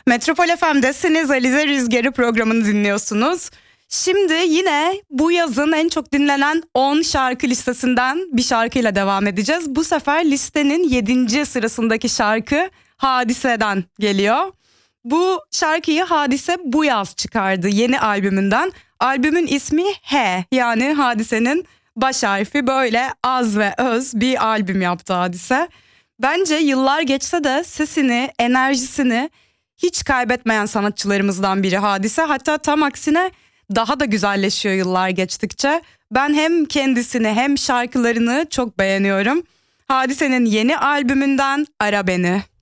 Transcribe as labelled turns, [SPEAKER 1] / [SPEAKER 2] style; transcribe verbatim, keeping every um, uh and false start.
[SPEAKER 1] Metropol F M'desiniz, Alize Rüzgarı programını dinliyorsunuz. Şimdi yine bu yazın en çok dinlenen on şarkı listesinden bir şarkıyla devam edeceğiz. Bu sefer listenin yedinci sırasındaki şarkı Hadise'den geliyor. Bu şarkıyı Hadise bu yaz çıkardı yeni albümünden. Albümün ismi H, yani Hadise'nin baş harfi. Böyle az ve öz bir albüm yaptı Hadise. Bence yıllar geçse de sesini, enerjisini hiç kaybetmeyen sanatçılarımızdan biri Hadise. Hatta tam aksine daha da güzelleşiyor yıllar geçtikçe. Ben hem kendisini hem şarkılarını çok beğeniyorum. Hadise'nin yeni albümünden Ara Beni.